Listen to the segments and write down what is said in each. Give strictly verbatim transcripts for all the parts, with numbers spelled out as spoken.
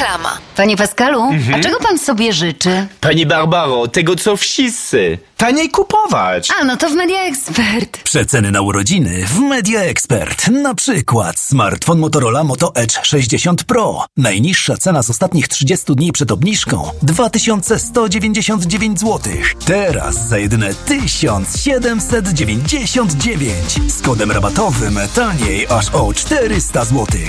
Reklama. Panie Pascalu, mhm. a czego pan sobie życzy? Pani Barbaro, tego co wszyscy. Taniej kupować. A, no to w Media Expert. Przeceny na urodziny w Media Expert. Na przykład smartfon Motorola Moto Edge sześćdziesiąt Pro. Najniższa cena z ostatnich trzydziestu dni przed obniżką dwa tysiące sto dziewięćdziesiąt dziewięć złotych. Teraz za jedyne tysiąc siedemset dziewięćdziesiąt dziewięć. Z kodem rabatowym taniej aż o czterysta złotych.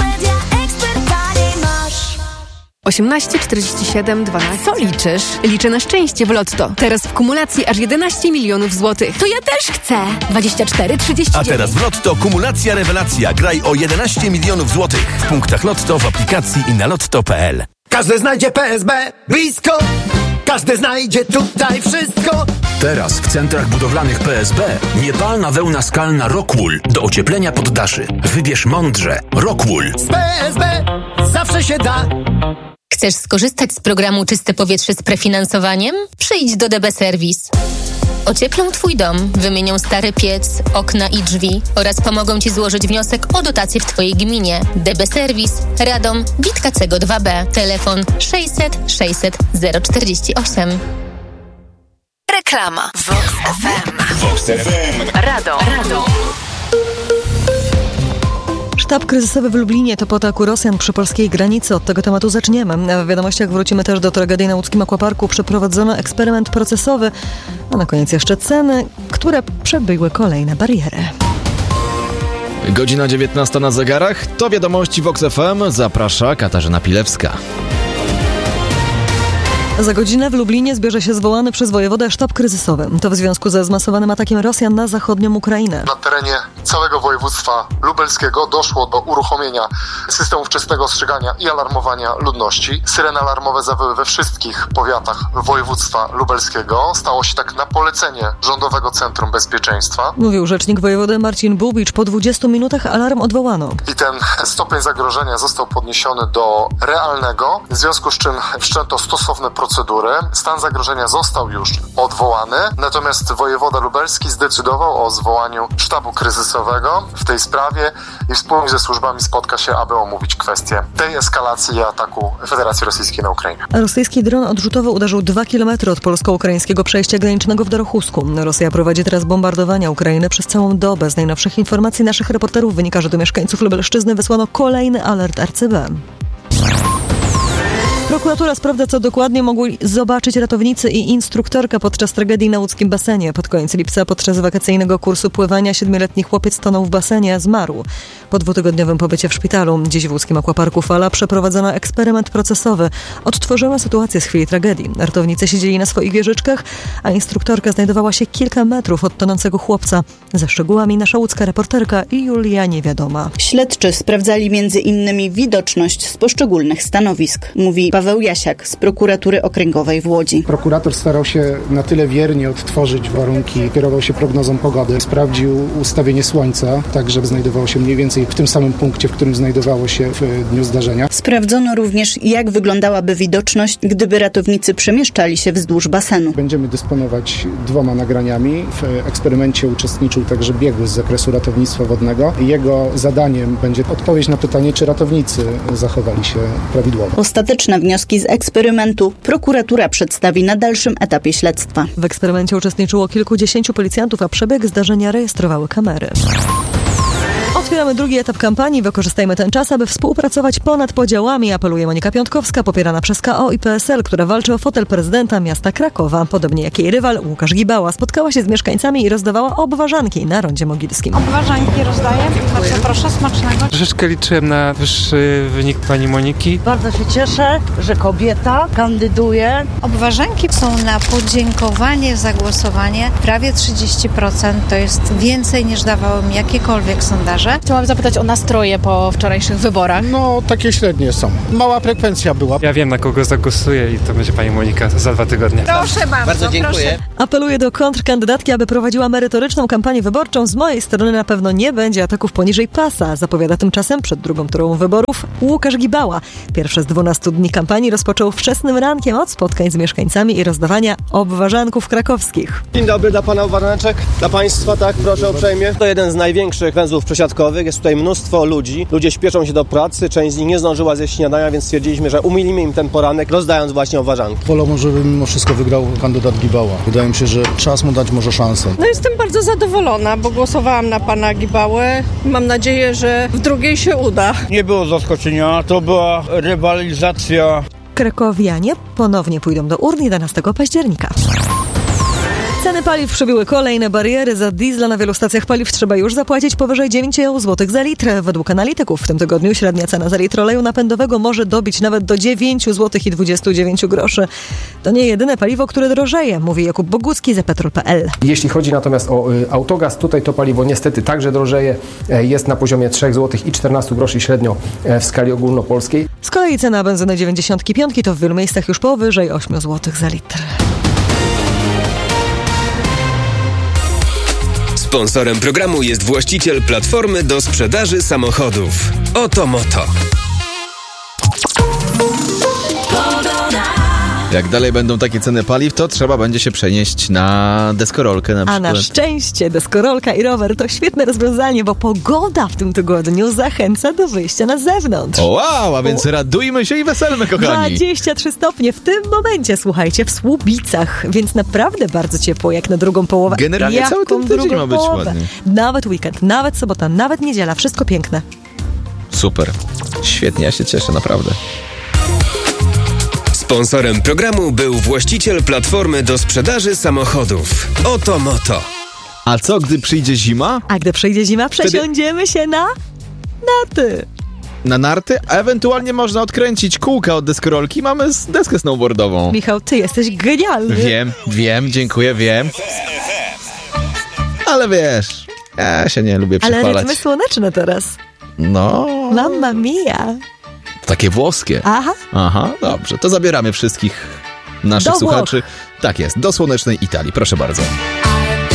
osiemnaście czterdzieści siedem dwanaście. Co liczysz? Liczę na szczęście w Lotto. Teraz w kumulacji aż jedenaście milionów złotych. To ja też chcę. dwadzieścia cztery trzydzieści dziewięć. A teraz w Lotto kumulacja rewelacja. Graj o jedenaście milionów złotych. W punktach Lotto, w aplikacji i na lotto kropka p l. Każdy znajdzie P S B blisko. Każdy znajdzie tutaj wszystko. Teraz w centrach budowlanych P S B niepalna wełna skalna Rockwool do ocieplenia poddaszy. Wybierz mądrze. Rockwool. Z P S B zawsze się da. Chcesz skorzystać z programu Czyste Powietrze z prefinansowaniem? Przyjdź do D B Service. Ocieplą Twój dom, wymienią stary piec, okna i drzwi oraz pomogą Ci złożyć wniosek o dotację w Twojej gminie. D B Service, Radom, Witkacego dwa B. Telefon sześćset sześćset zero czterdzieści osiem. Reklama. Vox F M. Vox F M. Radom. Radom. Sztab kryzysowy w Lublinie to po ataku Rosjan przy polskiej granicy. Od tego tematu zaczniemy. W wiadomościach wrócimy też do tragedii na łódzkim akwaparku. Przeprowadzono eksperyment procesowy, a na koniec jeszcze ceny, które przebyły kolejne bariery. Godzina dziewiętnasta na zegarach. To wiadomości Vox F M. Zaprasza Katarzyna Pilewska. Za godzinę w Lublinie zbierze się zwołany przez wojewodę sztab kryzysowy. To w związku ze zmasowanym atakiem Rosjan na zachodnią Ukrainę. Na terenie całego województwa lubelskiego doszło do uruchomienia systemu wczesnego ostrzegania i alarmowania ludności. Syreny alarmowe zawyły we wszystkich powiatach województwa lubelskiego. Stało się tak na polecenie Rządowego Centrum Bezpieczeństwa. Mówił rzecznik wojewody Marcin Bubicz. Po dwudziestu minutach alarm odwołano. I ten stopień zagrożenia został podniesiony do realnego, w związku z czym wszczęto stosowne procedury. Stan zagrożenia został już odwołany, natomiast wojewoda lubelski zdecydował o zwołaniu sztabu kryzysowego w tej sprawie i wspólnie ze służbami spotka się, aby omówić kwestię tej eskalacji i ataku Federacji Rosyjskiej na Ukrainę. Rosyjski dron odrzutowy uderzył dwa kilometry od polsko-ukraińskiego przejścia granicznego w Dorochusku. Rosja prowadzi teraz bombardowania Ukrainy przez całą dobę. Z najnowszych informacji naszych reporterów wynika, że do mieszkańców Lubelszczyzny wysłano kolejny alert R C B. Prokuratura sprawdza, co dokładnie mogli zobaczyć ratownicy i instruktorka podczas tragedii na łódzkim basenie. Pod koniec lipca podczas wakacyjnego kursu pływania siedmioletni chłopiec tonął w basenie, a zmarł. Po dwutygodniowym pobycie w szpitalu, dziś w łódzkim akwaparku Fala, przeprowadzono eksperyment procesowy. Odtworzono sytuację z chwili tragedii. Ratownicy siedzieli na swoich wieżyczkach, a instruktorka znajdowała się kilka metrów od tonącego chłopca. Ze szczegółami nasza łódzka reporterka Julia Niewiadoma. Śledczy sprawdzali między innymi widoczność z poszczególnych stanowisk, mówi Paweł Jasiak z prokuratury okręgowej w Łodzi. Prokurator starał się na tyle wiernie odtworzyć warunki, kierował się prognozą pogody, sprawdził ustawienie słońca, tak żeby znajdowało się mniej więcej w tym samym punkcie, w którym znajdowało się w dniu zdarzenia. Sprawdzono również, jak wyglądałaby widoczność, gdyby ratownicy przemieszczali się wzdłuż basenu. Będziemy dysponować dwoma nagraniami. W eksperymencie uczestniczył także biegły z zakresu ratownictwa wodnego. Jego zadaniem będzie odpowiedź na pytanie, czy ratownicy zachowali się prawidłowo. Ostateczne wnioski z eksperymentu prokuratura przedstawi na dalszym etapie śledztwa. W eksperymencie uczestniczyło kilkudziesięciu policjantów, a przebieg zdarzenia rejestrowały kamery. Otwieramy drugi etap kampanii. Wykorzystajmy ten czas, aby współpracować ponad podziałami, apeluje Monika Piątkowska, popierana przez K O i P S L, która walczy o fotel prezydenta miasta Krakowa. Podobnie jak jej rywal Łukasz Gibała spotkała się z mieszkańcami i rozdawała obwarzanki na Rondzie Mogilskim. Obwarzanki rozdaję. Bardzo proszę, smacznego. Troszeczkę liczyłem na wyższy wynik pani Moniki. Bardzo się cieszę, że kobieta kandyduje. Obwarzanki są na podziękowanie za głosowanie. Prawie trzydzieści procent to jest więcej niż dawały mi jakiekolwiek sondaże. Chciałam zapytać o nastroje po wczorajszych wyborach. No, takie średnie są. Mała frekwencja była. Ja wiem, na kogo zagłosuję i to będzie pani Monika za dwa tygodnie. Proszę bardzo, bardzo dziękuję. Proszę. Apeluję do kontrkandydatki, aby prowadziła merytoryczną kampanię wyborczą. Z mojej strony na pewno nie będzie ataków poniżej pasa, zapowiada tymczasem przed drugą turą wyborów Łukasz Gibała. Pierwsze z dwunastu dni kampanii rozpoczął wczesnym rankiem od spotkań z mieszkańcami i rozdawania obwarzanków krakowskich. Dzień dobry, dla pana obwarzaneczek, dla państwa, tak, proszę uprzejmie. To jeden z największych węzłów przesiadkowych rozrywkowych. Jest tutaj mnóstwo ludzi. Ludzie śpieszą się do pracy, część z nich nie zdążyła zjeść śniadania, więc stwierdziliśmy, że umilimy im ten poranek, rozdając właśnie obwarzanki. Wolałbym, żeby mimo wszystko wygrał kandydat Gibała. Wydaje mi się, że czas mu dać może szansę. No jestem bardzo zadowolona, bo głosowałam na pana Gibałę. Mam nadzieję, że w drugiej się uda. Nie było zaskoczenia, to była rywalizacja. Krakowianie ponownie pójdą do urn jedenastego października. Ceny paliw przebiły kolejne bariery. Za diesla na wielu stacjach paliw trzeba już zapłacić powyżej dziewięć złotych za litr. Według analityków w tym tygodniu średnia cena za litr oleju napędowego może dobić nawet do dziewięć złotych i dwadzieścia dziewięć groszy. To nie jedyne paliwo, które drożeje, mówi Jakub Bogucki z epetrol kropka pe el. Jeśli chodzi natomiast o y, autogaz, tutaj to paliwo niestety także drożeje. E, jest na poziomie trzy złote i czternaście groszy średnio e, w skali ogólnopolskiej. Z kolei cena benzyny dziewięćdziesiąt pięć to w wielu miejscach już powyżej osiem złotych za litr. Sponsorem programu jest właściciel platformy do sprzedaży samochodów Oto Moto. Jak dalej będą takie ceny paliw, to trzeba będzie się przenieść na deskorolkę na przykład. A na szczęście deskorolka i rower to świetne rozwiązanie, bo pogoda w tym tygodniu zachęca do wyjścia na zewnątrz. O wow, a więc o. radujmy się i weselmy, kochani. dwadzieścia trzy stopnie w tym momencie, słuchajcie, w Słubicach, więc naprawdę bardzo ciepło jak na drugą połowę. Generalnie Jaką cały ten tydzień ma być połowę? ładnie. Nawet weekend, nawet sobota, nawet niedziela, wszystko piękne. Super, świetnie, ja się cieszę, naprawdę. Sponsorem programu był właściciel platformy do sprzedaży samochodów Oto Moto. A co, gdy przyjdzie zima? A gdy przyjdzie zima, przesiądziemy Wtedy... się na narty. Na narty? A ewentualnie można odkręcić kółka od deskorolki. Mamy deskę snowboardową. Michał, ty jesteś genialny. Wiem, wiem, dziękuję, wiem. Ale wiesz, ja się nie lubię przepalać. Ale rytmy słoneczne teraz. No. Mamma mia. Takie włoskie. Aha. Aha, dobrze. To zabieramy wszystkich naszych do słuchaczy. Włoch. Tak jest, do słonecznej Italii. Proszę bardzo.